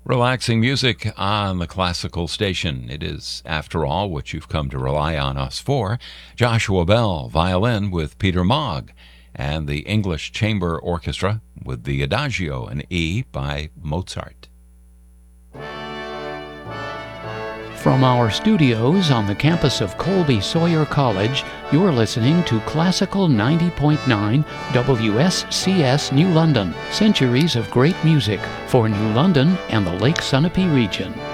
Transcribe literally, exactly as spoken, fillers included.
Relaxing music on the classical station. It is, after all, what you've come to rely on us for. Joshua Bell, violin with Peter Mogg, and the English Chamber Orchestra with the Adagio in E by Mozart. From our studios on the campus of Colby Sawyer College, you're listening to Classical ninety point nine W S C S New London. Centuries of great music for New London and the Lake Sunapee region.